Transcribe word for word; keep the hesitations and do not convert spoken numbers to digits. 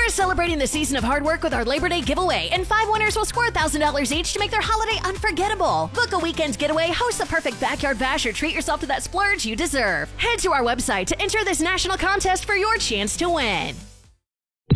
We're celebrating the season of hard work with our Labor Day giveaway, and five winners will score one thousand dollars each to make their holiday unforgettable. Book a weekend getaway, host the perfect backyard bash, or treat yourself to that splurge you deserve. Head to our website to enter this national contest for your chance to win.